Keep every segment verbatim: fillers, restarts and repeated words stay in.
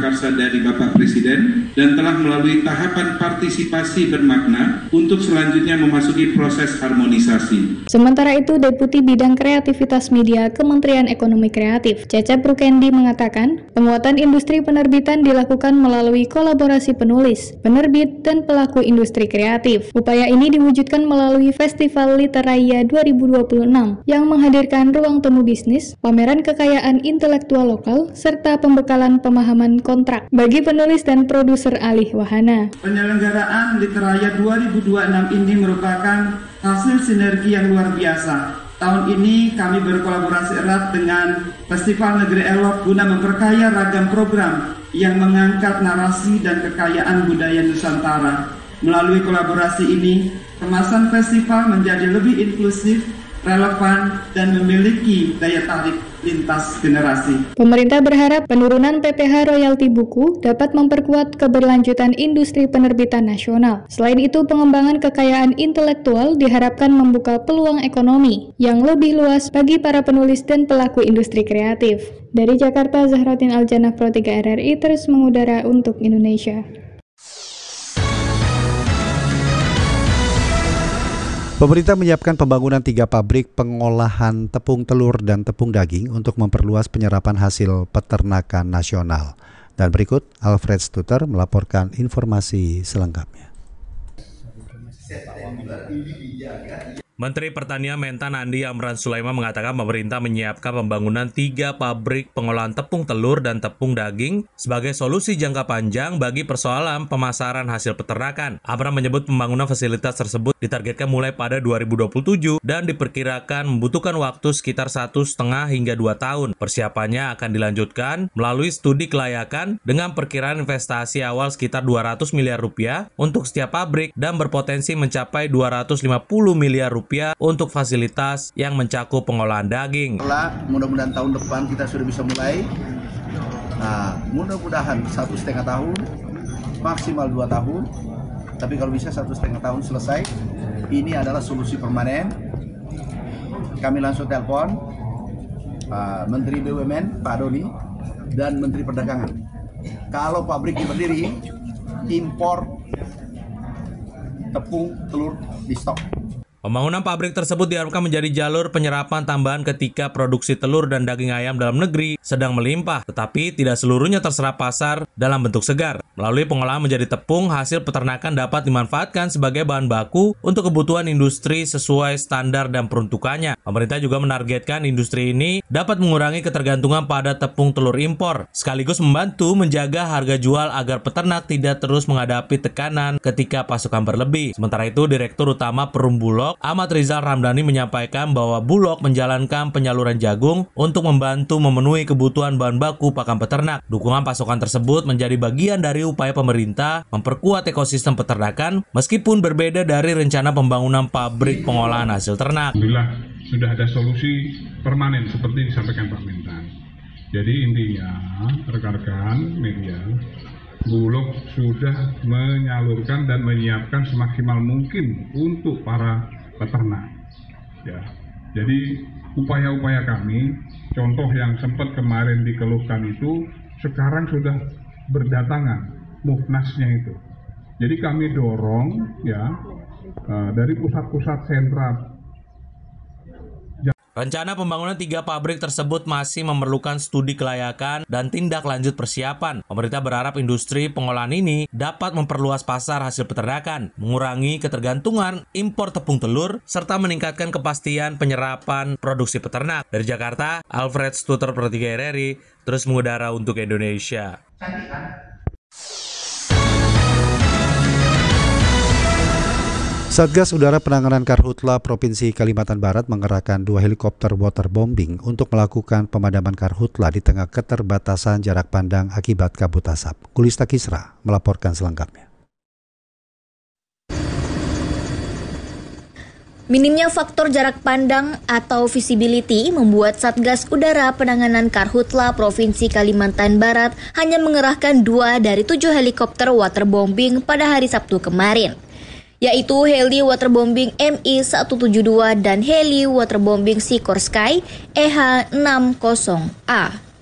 prakarsa dari Bapak Presiden dan telah melalui tahapan partisipasi bermakna untuk selanjutnya memasuki proses harmonisasi. Sementara itu, Deputi Bidang Kreativitas Media Kementerian Ekonomi Kreatif, Cecep Rukendi mengatakan, penguatan industri penerbitan dilakukan melalui kolaborasi penulis, penerbit, dan pelaku industri kreatif. Upaya ini diwujudkan melalui Festival Literaya dua ribu dua puluh enam yang menghadirkan ruang temu bisnis, pameran kekayaan intelektual lokal, serta pembekalan pemahaman kontrak bagi penulis dan produser alih wahana. Penyelenggaraan Literaya dua ribu dua puluh enam ini merupakan hasil sinergi yang luar biasa. Tahun ini kami berkolaborasi erat dengan Festival Negeri Elok guna memperkaya ragam program yang mengangkat narasi dan kekayaan budaya Nusantara. Melalui kolaborasi ini, kemasan festival menjadi lebih inklusif, relevan, dan memiliki daya tarik lintas generasi. Pemerintah berharap penurunan P P H royalti buku dapat memperkuat keberlanjutan industri penerbitan nasional. Selain itu, pengembangan kekayaan intelektual diharapkan membuka peluang ekonomi yang lebih luas bagi para penulis dan pelaku industri kreatif. Dari Jakarta, Zahratin Aljannah, Pro tiga R R I, terus mengudara untuk Indonesia. Pemerintah menyiapkan pembangunan tiga pabrik pengolahan tepung telur dan tepung daging untuk memperluas penyerapan hasil peternakan nasional. Dan berikut Alfred Stuter melaporkan informasi selengkapnya. Menteri Pertanian Mentan Andi Amran Sulaiman mengatakan pemerintah menyiapkan pembangunan tiga pabrik pengolahan tepung telur dan tepung daging sebagai solusi jangka panjang bagi persoalan pemasaran hasil peternakan. Amran menyebut pembangunan fasilitas tersebut ditargetkan mulai pada dua ribu dua puluh tujuh dan diperkirakan membutuhkan waktu sekitar satu setengah hingga dua tahun. Persiapannya akan dilanjutkan melalui studi kelayakan dengan perkiraan investasi awal sekitar dua ratus miliar rupiah untuk setiap pabrik dan berpotensi mencapai dua ratus lima puluh miliar rupiah untuk fasilitas yang mencakup pengolahan daging. Mudah-mudahan tahun depan kita sudah bisa mulai. Nah, mudah-mudahan satu setengah tahun, maksimal dua tahun. Tapi kalau bisa satu setengah tahun selesai. Ini adalah solusi permanen. Kami langsung telepon uh, Menteri B U M N Pak Doni dan Menteri Perdagangan. Kalau pabrik berdiri, impor tepung telur di stok. Pembangunan pabrik tersebut diharapkan menjadi jalur penyerapan tambahan ketika produksi telur dan daging ayam dalam negeri sedang melimpah, tetapi tidak seluruhnya terserap pasar dalam bentuk segar. Melalui pengolahan menjadi tepung, hasil peternakan dapat dimanfaatkan sebagai bahan baku untuk kebutuhan industri sesuai standar dan peruntukannya. Pemerintah juga menargetkan industri ini dapat mengurangi ketergantungan pada tepung telur impor, sekaligus membantu menjaga harga jual agar peternak tidak terus menghadapi tekanan ketika pasokan berlebih. Sementara itu, Direktur Utama Perum Bulog Ahmad Rizal Ramdhani menyampaikan bahwa Bulog menjalankan penyaluran jagung untuk membantu memenuhi kebutuhan bahan baku pakan peternak. Dukungan pasokan tersebut menjadi bagian dari upaya pemerintah memperkuat ekosistem peternakan meskipun berbeda dari rencana pembangunan pabrik pengolahan hasil ternak. Alhamdulillah sudah ada solusi permanen seperti disampaikan Pak Mentan. Jadi intinya rekan-rekan media, Bulog sudah menyalurkan dan menyiapkan semaksimal mungkin untuk para peternak. Ya, jadi upaya-upaya kami, contoh yang sempat kemarin dikeluhkan itu, sekarang sudah berdatangan Mufnasnya itu. Jadi kami dorong ya dari pusat-pusat sentra. Rencana pembangunan tiga pabrik tersebut masih memerlukan studi kelayakan dan tindak lanjut persiapan. Pemerintah berharap industri pengolahan ini dapat memperluas pasar hasil peternakan, mengurangi ketergantungan impor tepung telur, serta meningkatkan kepastian penyerapan produksi peternak. Dari Jakarta, Alfred Stuter, Pro tiga R R I, terus mengudara untuk Indonesia. Satgas Udara Penanganan Karhutla Provinsi Kalimantan Barat mengerahkan dua helikopter waterbombing untuk melakukan pemadaman karhutla di tengah keterbatasan jarak pandang akibat kabut asap. Kulista Kisra melaporkan selengkapnya. Minimnya faktor jarak pandang atau visibility membuat Satgas Udara Penanganan Karhutla Provinsi Kalimantan Barat hanya mengerahkan dua dari tujuh helikopter waterbombing pada hari Sabtu kemarin, yaitu heli waterbombing M I seratus tujuh puluh dua dan heli waterbombing Sikorsky E H enam puluh A.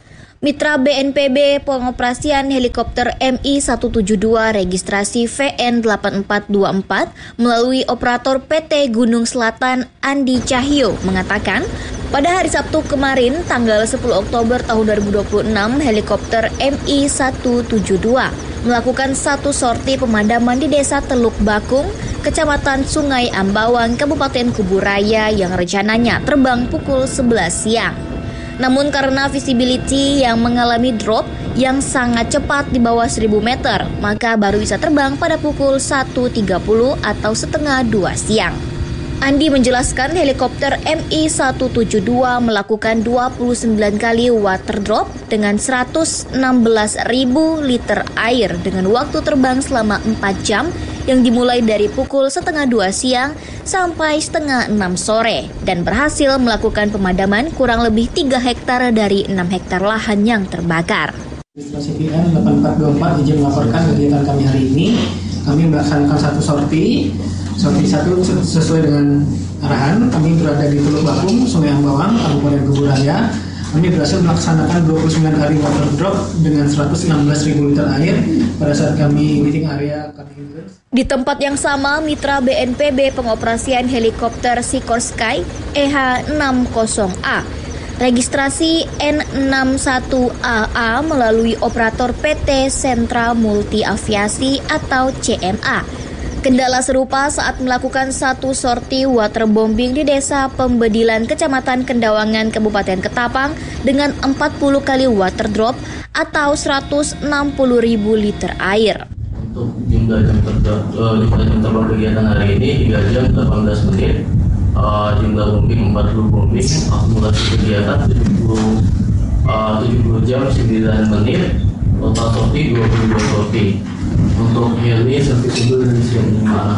Mitra B N P B pengoperasian helikopter M I seratus tujuh puluh dua registrasi V N delapan empat dua empat melalui operator P T Gunung Selatan Andi Cahyo mengatakan, pada hari Sabtu kemarin tanggal sepuluh Oktober tahun dua ribu dua puluh enam, helikopter M I seratus tujuh puluh dua melakukan satu sorti pemadaman di Desa Teluk Bakung, Kecamatan Sungai Ambawang, Kabupaten Kuburaya yang rencananya terbang pukul sebelas siang. Namun karena visibility yang mengalami drop yang sangat cepat di bawah seribu meter, maka baru bisa terbang pada pukul satu tiga puluh atau setengah dua siang. Andi menjelaskan helikopter M I seratus tujuh puluh dua melakukan dua puluh sembilan kali water drop dengan seratus enam belas ribu liter air dengan waktu terbang selama empat jam yang dimulai dari pukul setengah dua siang sampai setengah enam sore dan berhasil melakukan pemadaman kurang lebih tiga hektar dari enam hektar lahan yang terbakar. Registrasi V N delapan empat dua empat izin melaporkan kegiatan kami hari ini. Kami melaksanakan satu sorti. Sorti satu sesuai dengan arahan. Kami berada di Teluk Bakung, Sungai Ambawang, Kabupaten Kuburaya. Kami berhasil melaksanakan dua puluh sembilan kali water drop dengan seratus enam belas ribu liter air pada saat kami meeting area Kartini. Di tempat yang sama, mitra B N P B pengoperasian helikopter Sikorsky E H enam puluh A registrasi N enam satu A A melalui operator P T Sentra Multi Aviasi atau C M A. Kendala serupa saat melakukan satu sorti waterbombing di Desa Pembedilan, Kecamatan Kendawangan, Kabupaten Ketapang dengan empat puluh kali water drop atau seratus enam puluh ribu liter air. Untuk jumlah jam terbang, uh, jumlah jam terbang kegiatan hari ini tiga jam delapan belas menit, uh, jumlah bombing empat puluh bombing, akumulasi kegiatan tujuh puluh, uh, tujuh puluh jam sembilan menit, total sorti dua puluh dua sorti. Untuk heli servis dulu dari siang lima.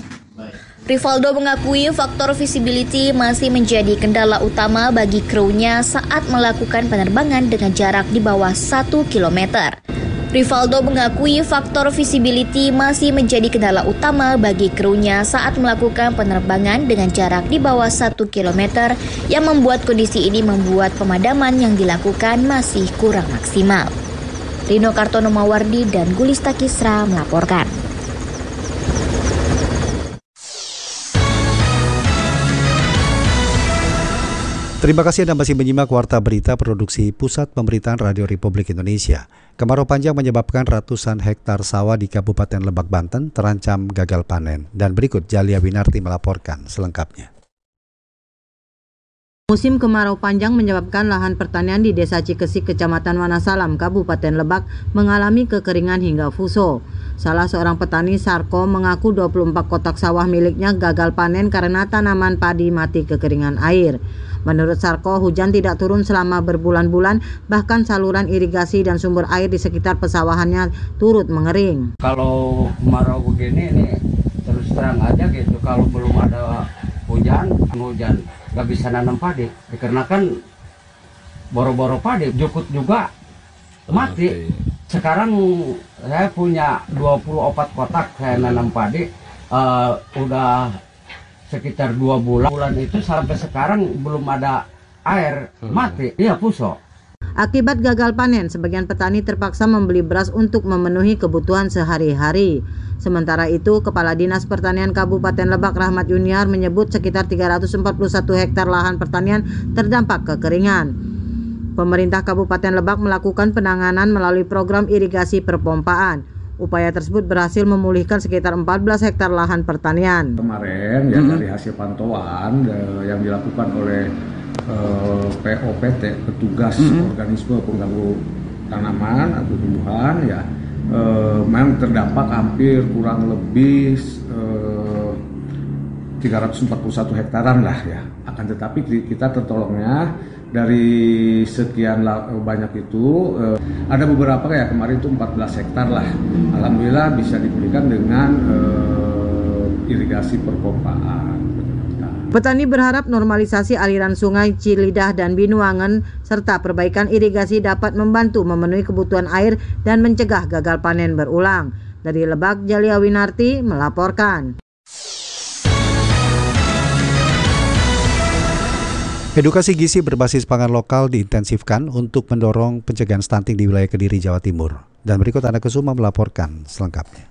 Rivaldo mengakui faktor visibility masih menjadi kendala utama bagi krunya saat melakukan penerbangan dengan jarak di bawah satu kilometer. Rivaldo mengakui faktor visibility masih menjadi kendala utama bagi krunya saat melakukan penerbangan dengan jarak di bawah satu kilometer yang membuat kondisi ini membuat pemadaman yang dilakukan masih kurang maksimal. Rino Kartono Mawardi dan Gulista Kisra melaporkan. Terima kasih Anda masih menyimak Warta Berita Produksi Pusat Pemberitaan Radio Republik Indonesia. Kemarau panjang menyebabkan ratusan hektar sawah di Kabupaten Lebak, Banten terancam gagal panen. Dan berikut Jalia Winarti melaporkan selengkapnya. Musim kemarau panjang menyebabkan lahan pertanian di Desa Cikesik, Kecamatan Wonosalam, Kabupaten Lebak mengalami kekeringan hingga fuso. Salah seorang petani, Sarko, mengaku dua puluh empat kotak sawah miliknya gagal panen karena tanaman padi mati kekeringan air. Menurut Sarko, hujan tidak turun selama berbulan-bulan, bahkan saluran irigasi dan sumber air di sekitar pesawahannya turut mengering. Kalau kemarau begini nih, terus terang aja gitu, kalau belum ada hujan, hujan gak bisa nanam padi, dikarenakan boro-boro padi, jukut juga mati. Sekarang saya punya dua puluh empat kotak saya nanam padi, uh, udah sekitar dua bulan. Bulan itu sampai sekarang belum ada air, mati, iya puso. Akibat gagal panen, sebagian petani terpaksa membeli beras untuk memenuhi kebutuhan sehari-hari. Sementara itu, Kepala Dinas Pertanian Kabupaten Lebak Rahmat Junior menyebut sekitar tiga ratus empat puluh satu hektar lahan pertanian terdampak kekeringan. Pemerintah Kabupaten Lebak melakukan penanganan melalui program irigasi perpompaan. Upaya tersebut berhasil memulihkan sekitar empat belas hektar lahan pertanian. Kemarin ya dari hasil pantauan uh, yang dilakukan oleh uh, P O P T, petugas mm-hmm. organisme pengganggu tanaman atau tumbuhan ya, uh, memang terdampak hampir kurang lebih uh, tiga ratus empat puluh satu hektaran lah ya. Akan tetapi kita tertolongnya dari sekian banyak itu eh, ada beberapa kayak kemarin itu empat belas hektar lah. Alhamdulillah bisa dipulihkan dengan eh, irigasi perpompaan. Petani berharap normalisasi aliran sungai Cilidah dan Binuangen serta perbaikan irigasi dapat membantu memenuhi kebutuhan air dan mencegah gagal panen berulang. Dari Lebak, Jalia Winarti melaporkan. Edukasi gizi berbasis pangan lokal diintensifkan untuk mendorong pencegahan stunting di wilayah Kediri, Jawa Timur. Dan berikut Ana Kusuma melaporkan selengkapnya.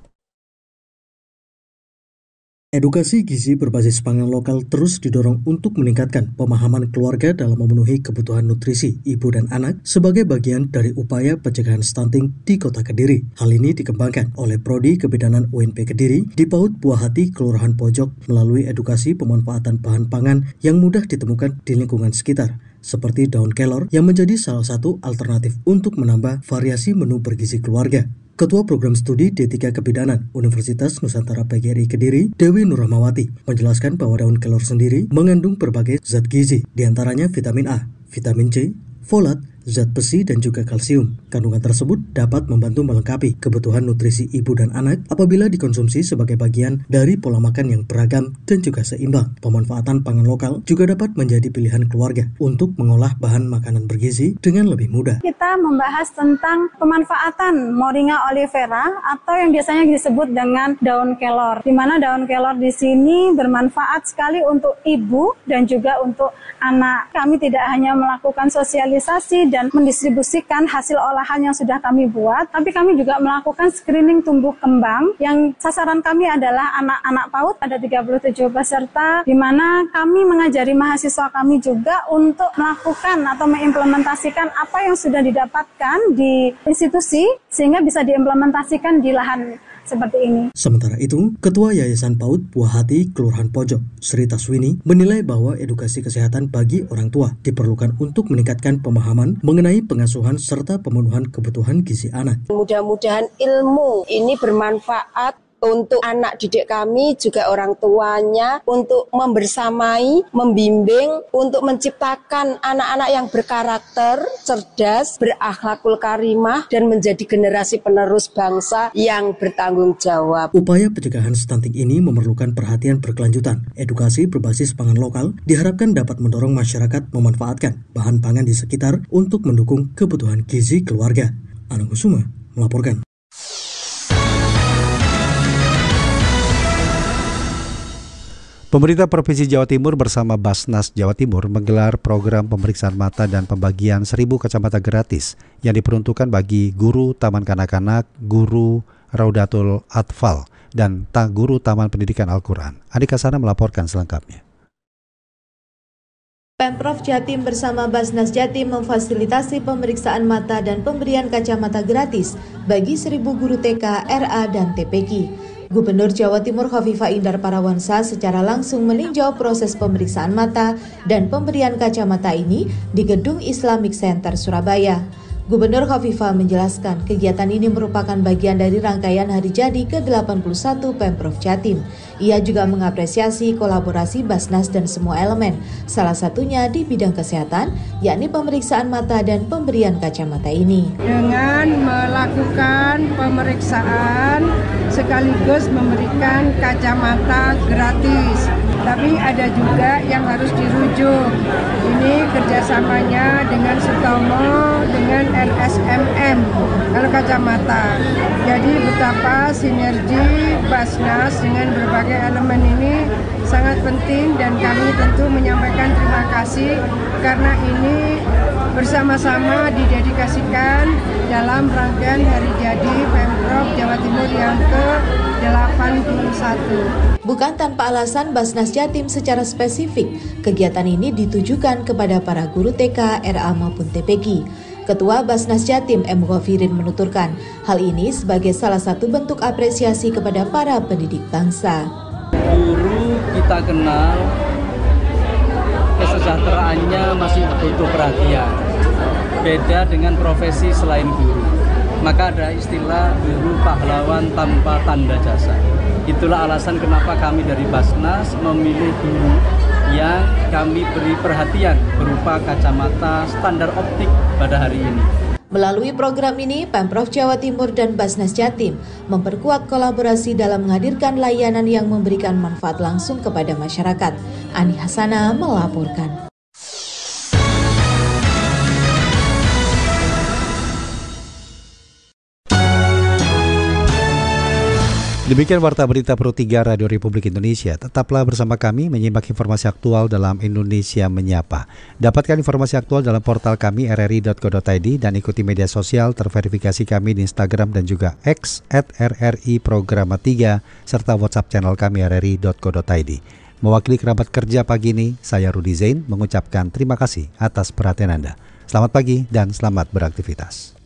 Edukasi gizi berbasis pangan lokal terus didorong untuk meningkatkan pemahaman keluarga dalam memenuhi kebutuhan nutrisi ibu dan anak sebagai bagian dari upaya pencegahan stunting di Kota Kediri. Hal ini dikembangkan oleh Prodi Kebidanan U N P Kediri di Paut Buah Hati, Kelurahan Pojok melalui edukasi pemanfaatan bahan pangan yang mudah ditemukan di lingkungan sekitar, seperti daun kelor yang menjadi salah satu alternatif untuk menambah variasi menu bergizi keluarga. Ketua Program Studi D tiga Kebidanan Universitas Nusantara P G R I Kediri, Dewi Nurrahmawati, menjelaskan bahwa daun kelor sendiri mengandung berbagai zat gizi, diantaranya vitamin A, vitamin C, folat, zat besi, dan juga kalsium. Kandungan tersebut dapat membantu melengkapi kebutuhan nutrisi ibu dan anak apabila dikonsumsi sebagai bagian dari pola makan yang beragam dan juga seimbang. Pemanfaatan pangan lokal juga dapat menjadi pilihan keluarga untuk mengolah bahan makanan bergizi dengan lebih mudah. Kita membahas tentang pemanfaatan Moringa oleifera atau yang biasanya disebut dengan daun kelor, di mana daun kelor di sini bermanfaat sekali untuk ibu dan juga untuk anak. Kami tidak hanya melakukan sosialisasi dan mendistribusikan hasil olahan yang sudah kami buat, tapi kami juga melakukan screening tumbuh kembang yang sasaran kami adalah anak-anak PAUD, ada tiga puluh tujuh peserta, di mana kami mengajari mahasiswa kami juga untuk melakukan atau mengimplementasikan apa yang sudah didapatkan di institusi sehingga bisa diimplementasikan di lahan seperti ini. Sementara itu, Ketua Yayasan PAUD Buah Hati Kelurahan Pojok, Sri Taswini, menilai bahwa edukasi kesehatan bagi orang tua diperlukan untuk meningkatkan pemahaman mengenai pengasuhan serta pemenuhan kebutuhan gizi anak. Mudah-mudahan ilmu ini bermanfaat untuk anak didik kami, juga orang tuanya, untuk membersamai, membimbing, untuk menciptakan anak-anak yang berkarakter, cerdas, berakhlakul karimah, dan menjadi generasi penerus bangsa yang bertanggung jawab. Upaya pencegahan stunting ini memerlukan perhatian berkelanjutan. Edukasi berbasis pangan lokal diharapkan dapat mendorong masyarakat memanfaatkan bahan pangan di sekitar untuk mendukung kebutuhan gizi keluarga. Ana Kusuma melaporkan. Pemerintah Provinsi Jawa Timur bersama Basnas Jawa Timur menggelar program pemeriksaan mata dan pembagian seribu kacamata gratis yang diperuntukkan bagi guru taman kanak-kanak, guru Raudatul Atfal, dan guru Taman Pendidikan Al-Quran. Andika Sana melaporkan selengkapnya. Pemprov Jatim bersama Basnas Jatim memfasilitasi pemeriksaan mata dan pemberian kacamata gratis bagi seribu guru T K, R A, dan T P Q. Gubernur Jawa Timur Khofifah Indar Parawansa secara langsung meninjau proses pemeriksaan mata dan pemberian kacamata ini di Gedung Islamic Center Surabaya. Gubernur Khofifah menjelaskan kegiatan ini merupakan bagian dari rangkaian hari jadi ke delapan puluh satu Pemprov Jatim. Ia juga mengapresiasi kolaborasi Basnas dan semua elemen, salah satunya di bidang kesehatan, yakni pemeriksaan mata dan pemberian kacamata ini. Dengan melakukan pemeriksaan sekaligus memberikan kacamata gratis, tapi ada juga yang harus dirujuk. Ini kerjasamanya dengan Sutomo, dengan R S M M, kalau kacamata. Jadi betapa sinergi Basnas dengan berbagai elemen ini sangat penting, dan kami tentu menyampaikan terima kasih karena ini bersama-sama didedikasikan dalam rangkaian hari jadi Pemprov Jawa Timur yang ke delapan puluh satu. Bukan tanpa alasan Basnas Jatim secara spesifik, kegiatan ini ditujukan kepada para guru T K, R A maupun T P Q. Ketua Basnas Jatim M. Ghafirin menuturkan, hal ini sebagai salah satu bentuk apresiasi kepada para pendidik bangsa. Guru kita kenal, kesejahteraannya masih butuh perhatian. Beda dengan profesi selain guru. Maka ada istilah guru pahlawan tanpa tanda jasa. Itulah alasan kenapa kami dari Basnas memilih guru yang kami beri perhatian berupa kacamata standar optik pada hari ini. Melalui program ini, Pemprov Jawa Timur dan Basnas Jatim memperkuat kolaborasi dalam menghadirkan layanan yang memberikan manfaat langsung kepada masyarakat. Ani Hasana melaporkan. Demikian Warta Berita Pro tiga Radio Republik Indonesia. Tetaplah bersama kami menyimak informasi aktual dalam Indonesia Menyapa. Dapatkan informasi aktual dalam portal kami r r i dot co dot i d dan ikuti media sosial terverifikasi kami di Instagram dan juga X at r r i programa tiga serta WhatsApp channel kami r r i dot co dot i d. Mewakili kerabat kerja pagi ini, saya Rudi Zain mengucapkan terima kasih atas perhatian Anda. Selamat pagi dan selamat beraktivitas.